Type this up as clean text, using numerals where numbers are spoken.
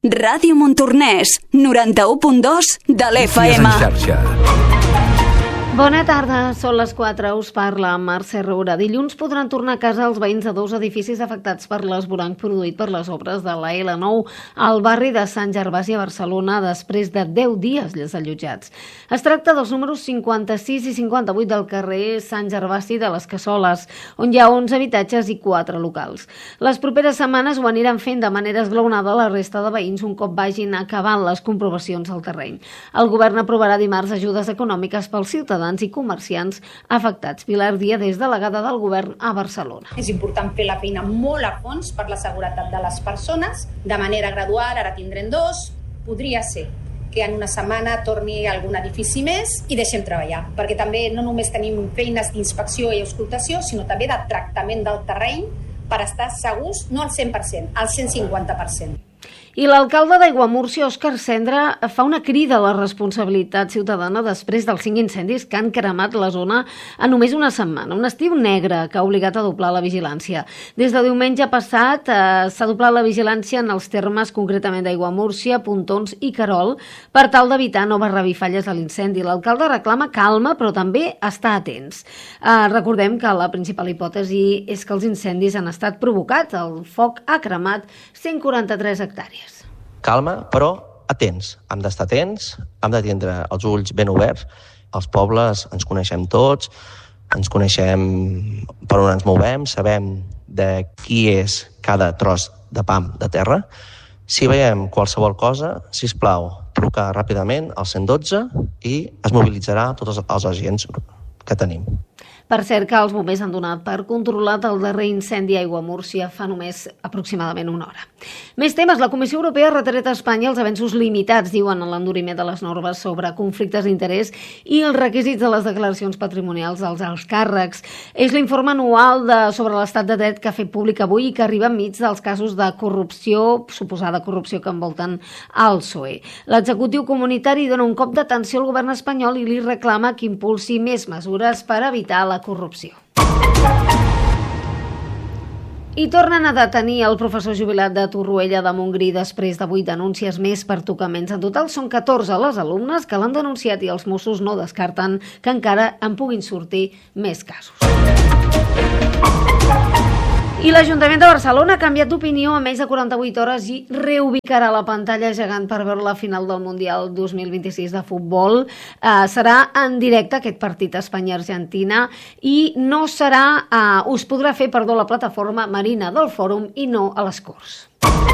Ràdio Montornès, 91.2 de l'FM. En xarxa. Bona tarda, són les 4, us parla Mercè Roura. Dilluns podran tornar a casa els veïns de 2 edificis afectats per l'esvoranc produït per les obres de la L9 al barri de Sant Gervasi a Barcelona després de 10 dies desallotjats. Es tracta dels números 56 i 58 del carrer Sant Gervasi de les Cassoles, on hi ha 11 habitatges i 4 locals. Les properes setmanes ho aniran fent de manera esglaonada la resta de veïns un cop vagin acabant les comprovacions al terreny. El govern aprovarà dimarts ajudes econòmiques pels ciutadans i comerciants afectats. Pilar Díaz és delegada del govern a Barcelona. És important fer la feina molt a fons per la seguretat de les persones, de manera gradual, ara tindrem 2, podria ser que en una setmana torni algun edifici més i deixem treballar, perquè també no només tenim feines d'inspecció i auscultació, sinó també de tractament del terreny per estar segurs, no al 100%, al 150%. I l'alcalde d'Aiguamúrcia, Òscar Cendra, fa una crida a la responsabilitat ciutadana després dels 5 incendis que han cremat la zona en només una setmana. Un estiu negre que ha obligat a doblar la vigilància. Des de diumenge passat s'ha doblat la vigilància en els termes concretament d'Aiguamúrcia, Pontons i Querol per tal d'evitar noves revifalles de l'incendi. L'alcalde reclama calma però també estar atents. Recordem que la principal hipòtesi és que els incendis han estat provocats. El foc ha cremat 143 hectàrees. Calma, però atents. Hem d'estar atents, hem de tindre els ulls ben oberts. Els pobles ens coneixem tots, ens coneixem per on ens movem, sabem de qui és cada tros de pam de terra. Si veiem qualsevol cosa, sisplau, truca ràpidament al 112 i es mobilitzarà tots els agents que tenim. Per cert, que els bombers han donat per controlat el darrer incendi a Aiguamúrcia fa només aproximadament una hora. Més temes. La Comissió Europea ha retret a Espanya els avenços limitats, diuen, en l'enduriment de les normes sobre conflictes d'interès i els requisits de les declaracions patrimonials dels alts càrrecs. És l'informe anual sobre l'estat de dret que ha fet públic avui i que arriba enmig dels casos de corrupció, suposada corrupció que envolten el PSOE. L'executiu comunitari dona un cop d'atenció al govern espanyol i li reclama que impulsi més mesures per evitar la corrupció. I tornen a detenir el professor jubilat de Torroella de Montgrí després de 8 denúncies més per tocaments. En total són 14 les alumnes que l'han denunciat i els Mossos no descarten que encara en puguin sortir més casos. I l'Ajuntament de Barcelona ha canviat d'opinió a menys de 48 hores i reubicarà la pantalla gegant per veure la final del Mundial 2026 de futbol. Serà en directe aquest partit Espanya-Argentina i no serà, us podrà fer, la plataforma Marina del Fòrum i no a les Corts.